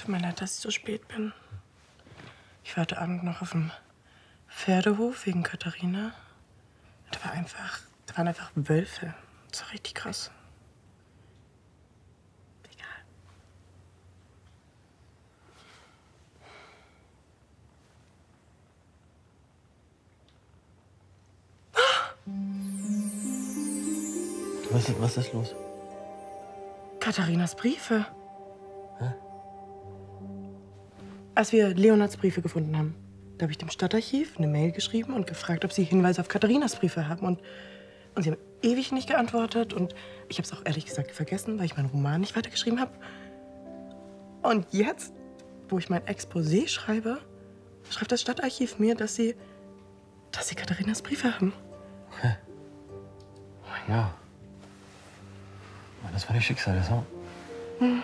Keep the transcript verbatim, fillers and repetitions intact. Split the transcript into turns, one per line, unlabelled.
Tut mir leid, dass ich so spät bin. Ich war heute Abend noch auf dem Pferdehof wegen Katharina. Da war einfach, da waren einfach Wölfe. Das war richtig krass. Egal.
Was ist, was ist los?
Katharinas Briefe.
Hä?
Als wir Leonards Briefe gefunden haben, da habe ich dem Stadtarchiv eine Mail geschrieben und gefragt, ob sie Hinweise auf Katharinas Briefe haben. Und, und sie haben ewig nicht geantwortet. Und ich habe es auch ehrlich gesagt vergessen, weil ich meinen Roman nicht weitergeschrieben habe. Und jetzt, wo ich mein Exposé schreibe, schreibt das Stadtarchiv mir, dass sie, dass sie Katharinas Briefe haben.
Okay. Ja. Das war das Schicksal, das war.